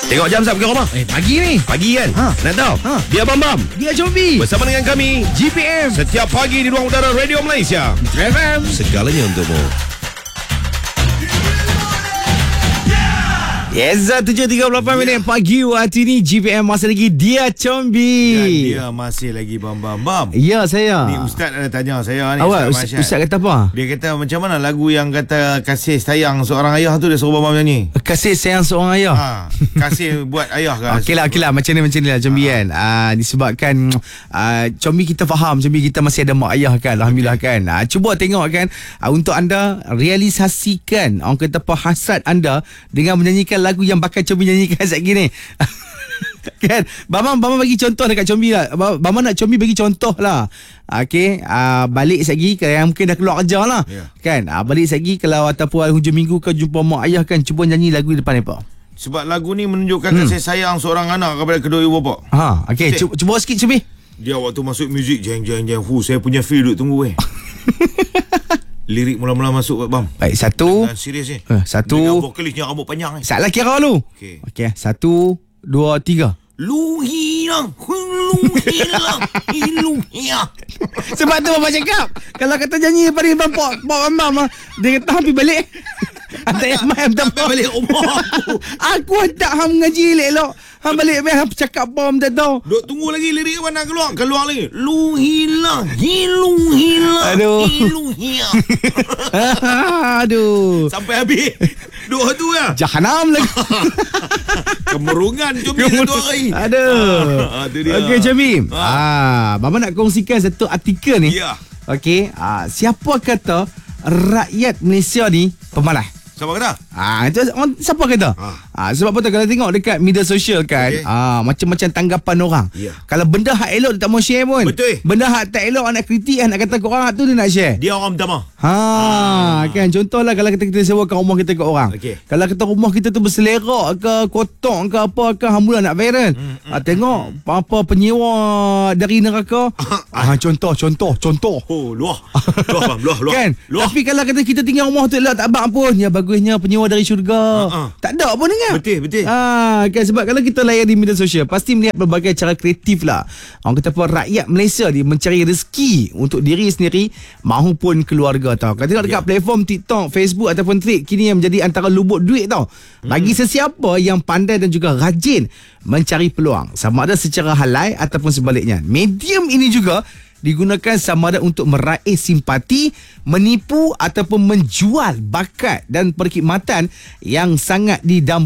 Tengok jam sap ke rumah? Pagi ni. Pagi kan? Nak tahu? Dia Bam Dia Combi. bersama dengan kami GPM. setiap pagi di ruang udara Radio Malaysia. FM. Segalanya untukmu. Yes, 7.38 minit pagi waktu ni. GPM masih lagi Dia Combi. Dan dia masih lagi Bam. Ya, saya. Ni Ustaz ada tanya saya ni. Awak, Ustaz kata apa? Dia kata macam mana lagu yang kata kasih sayang seorang ayah tu dia suruh Bam nyanyi. Kasih sayang seorang ayah. Kasih buat ayah kan. Okey lah macam ni lah Combi kan. Disebabkan Combi kita faham, Combi kita masih ada mak ayah kan, alhamdulillah kan. Cuba tengok kan, untuk anda realisasikan orang kata apa hasrat anda dengan menyanyikan lagu yang bakal Combi nyanyikan sekejap ni. Kan Bama bagi contoh dekat Combi lah. Bama nak Combi bagi contoh lah. Okey, balik sekejap kalau mungkin dah keluar kerja lah, kan. Balik sekejap kalau ataupun hujung minggu kau jumpa mak ayah kan, cuba nyanyi lagu di depan mereka. Sebab lagu ni menunjukkan kasih sayang seorang anak kepada kedua ibu bapa. Okey, cuba sikit Combi. Dia waktu masuk muzik jeng. Saya punya feel duk tunggu lirik mula-mula masuk Bam. Baik, satu. Serius ni. Satu. Dengan vokalisnya rambut panjang ni. Salah kira lu. Okey, 1, 2, 3. Lu hilang. Sebab tu Bapa cakap, kalau kata nyanyi daripada Bapa Mam, dia kata hampir balik. Ada yang main balik rumah aku tak ham ngaji elok. Ham balik ham cakap bom dah tahu. Duk tunggu lagi lirik mana keluar lagi. Lu hilang. Aduh. Aduh. Sampai habis. Dua tu lah. Jahanam lagi. Kemerungan Combi satu hari. Aduh. Tu dia. Okey Combi. Mama nak kongsikan satu artikel ni. Ya. Okey, siapa kata rakyat Malaysia ni pemalas? Siapa kata? Itu siapa kata? Sebab apa tu, kalau tengok dekat media sosial kan, macam-macam tanggapan orang. Kalau benda hak elok dia tak mau share pun. Betul. Benda hak tak elok nak kritik, nak kata ke orang tu dia nak share. Dia orang pertama. Kan contohlah kalau kita sewakan rumah kita ke orang. Kalau kata rumah kita tu berselerak ke, kotor ke apa ke, hambulah nak viral. Tengok apa penyewa dari neraka. Contoh. Oh, luah. Kan? Tapi kalau kata kita tinggal rumah tu elok tak bak pun, ya bagusnya penyewa dari syurga. Tak ada pun dengar. Betul. Kan sebab kalau kita layan di media sosial pasti melihat berbagai cara kreatif lah. Orang kata apa, rakyat Malaysia ni mencari rezeki untuk diri sendiri mahupun keluarga tau. Kalau tengok dekat platform TikTok, Facebook ataupun Thread, kini yang menjadi antara lubuk duit tau. Bagi sesiapa yang pandai dan juga rajin mencari peluang, sama ada secara halal ataupun sebaliknya. Medium ini juga digunakan sama ada untuk meraih simpati, menipu ataupun menjual bakat dan perkhidmatan yang sangat didambakan